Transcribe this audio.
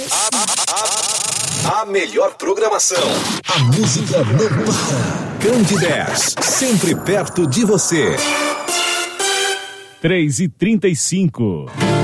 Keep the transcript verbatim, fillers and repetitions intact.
A, a, a melhor programação. A música não para. Candidez, sempre perto de você. três e trinta e cinco.